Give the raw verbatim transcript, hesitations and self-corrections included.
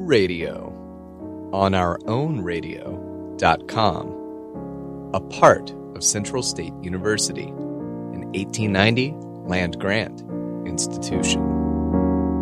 Radio on our own radio dot com, a part of Central State University, an eighteen ninety land grant institution.